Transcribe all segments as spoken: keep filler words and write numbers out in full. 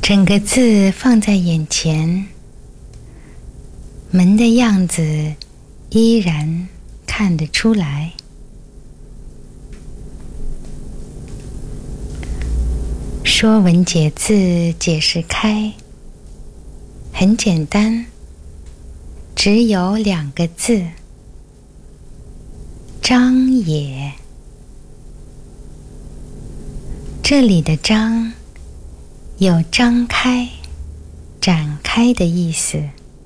整个字放在眼前，门的样子依然看得出来。说文解字解释开，很简单，只有两个字：张也。这里的张有张开、展开的意思，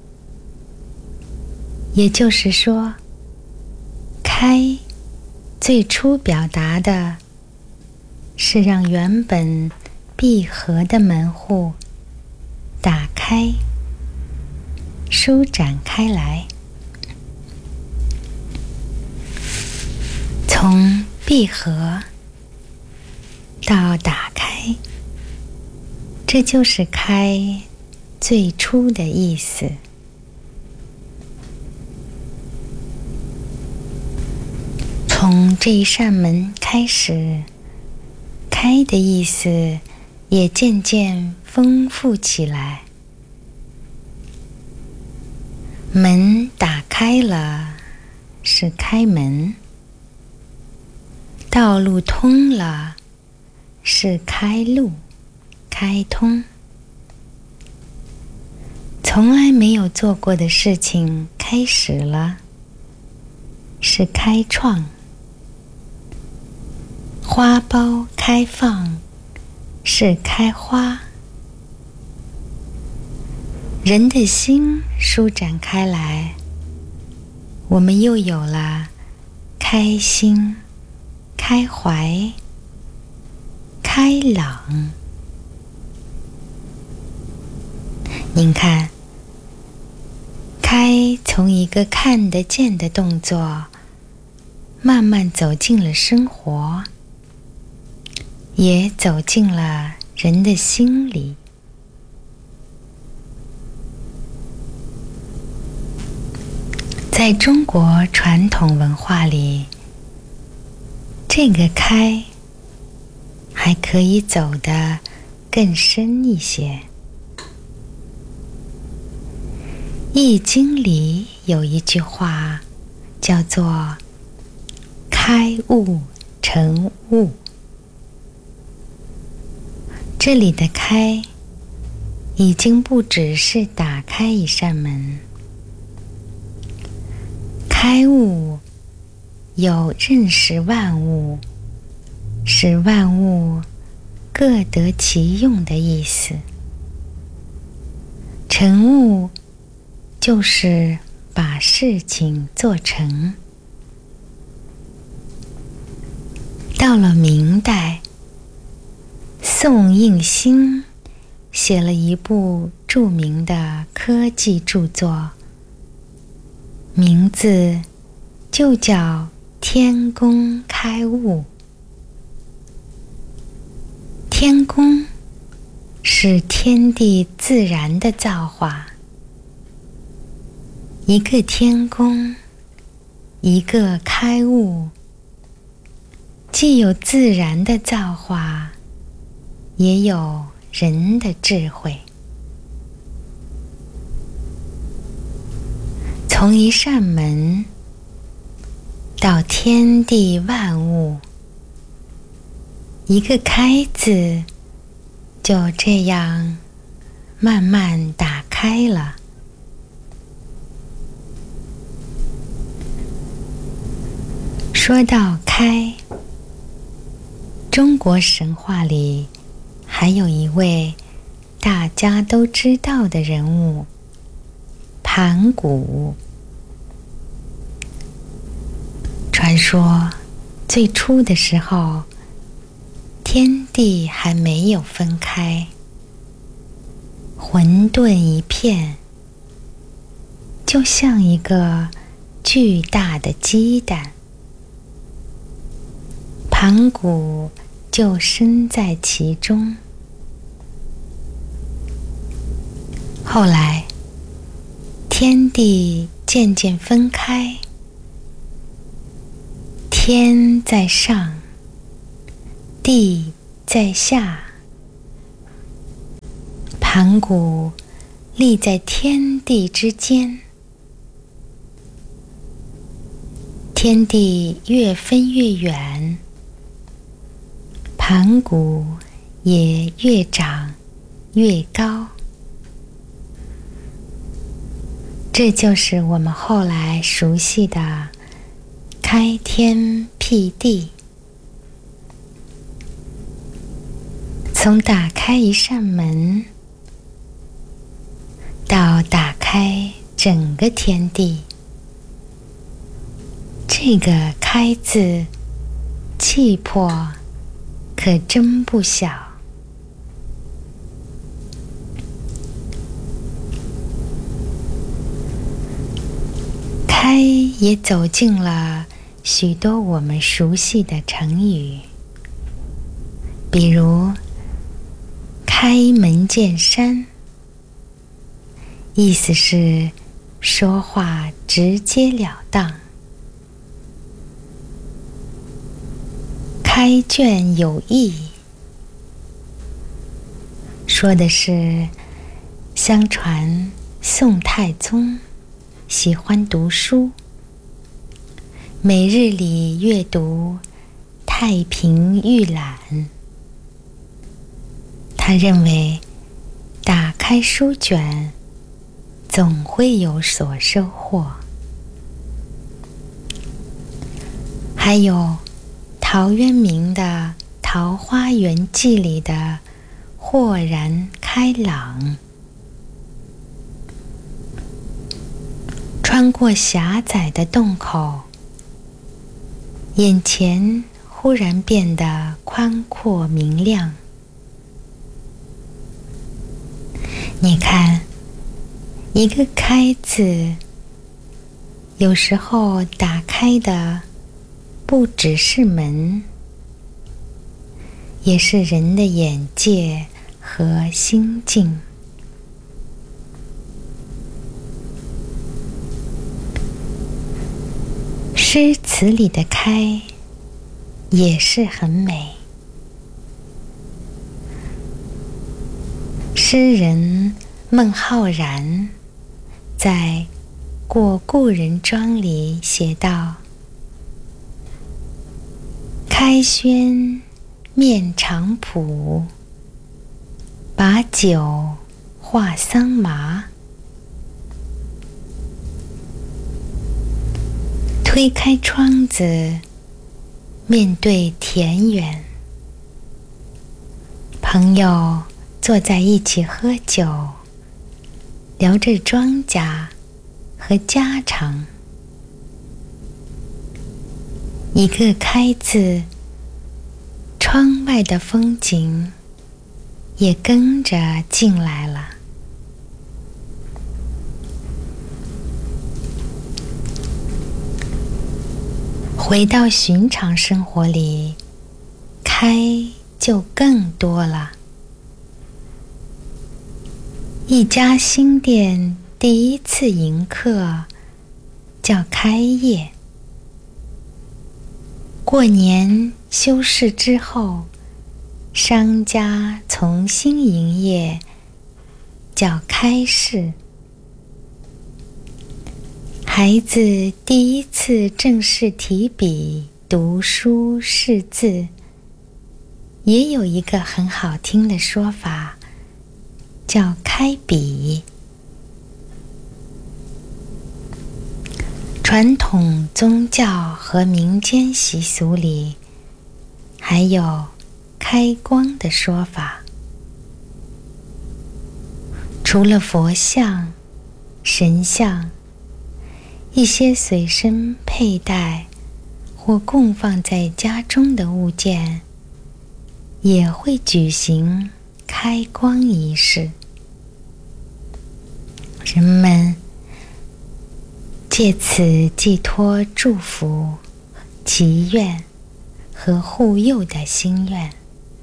也就是说，开最初表达的是让原本闭合的门户打开、舒展开来。从闭合到打开，这就是开最初的意思。从这一扇门开始，开的意思也渐渐丰富起来。门打开了，是开门；道路通了，是开路、开通。从来没有做过的事情开始了，是开创。花苞开放，是开花。人的心舒展开来，我们又有了开心、开怀、开朗。您看，开从一个看得见的动作，慢慢走进了生活，也走进了人的心里。在中国传统文化里，这个开还可以走得更深一些。易经里有一句话叫做开悟成悟，这里的开已经不只是打开一扇门，开悟有认识万物，使万物各得其用的意思。成悟就是把事情做成。到了明代，宋应星写了一部著名的科技著作，名字就叫《天工开物》。天工是天地自然的造化，一个天工，一个开物，既有自然的造化，也有人的智慧。从一扇门到天地万物，一个开字就这样慢慢打开了。说到开，中国神话里还有一位大家都知道的人物，盘古。传说最初的时候，天地还没有分开，混沌一片，就像一个巨大的鸡蛋。盘古就身在其中。后来，天地渐渐分开，天在上，地在下， 盘古立在天地之间，天地越分越远，盘古也越长越高。这就是我们后来熟悉的开天辟地。从打开一扇门，到打开整个天地，这个开字气魄可真不小。开也走进了许多我们熟悉的成语，比如开门见山，意思是说话直截了当。开卷有益，说的是相传宋太宗喜欢读书，每日里阅读《太平御览》。他认为打开书卷总会有所收获。还有陶渊明的《桃花源记》里的豁然开朗，穿过狭窄的洞口，眼前忽然变得宽阔明亮。你看，一个开字，有时候打开的不只是门，也是人的眼界和心境。诗词里的开也是很美。诗人孟浩然在《过故人庄》里写道：开轩面场圃，把酒话桑麻。推开窗子，面对田园，朋友坐在一起喝酒，聊着庄稼和家常。一个开字，窗外的风景也跟着进来了。回到寻常生活里，开就更多了。一家新店第一次迎客叫开业，过年休市之后，商家重新营业叫开市。孩子第一次正式提笔读书识字，也有一个很好听的说法，叫开笔。传统宗教和民间习俗里还有开光的说法。除了佛像、神像，一些随身佩戴或供放在家中的物件也会举行开光仪式。人们借此寄托祝福、祈愿和护佑的心愿。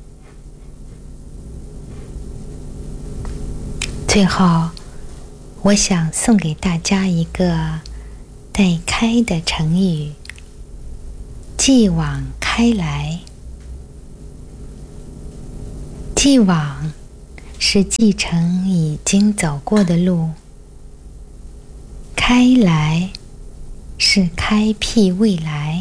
最后，我想送给大家一个带开的成语，继往开来。继往是继承已经走过的路，开来是开辟未来。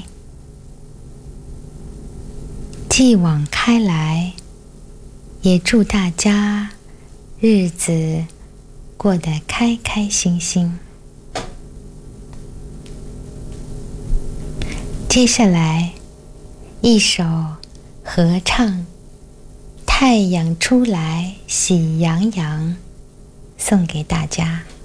继往开来，也祝大家日子过得开开心心。接下来一首合唱《太阳出来喜洋洋》送给大家。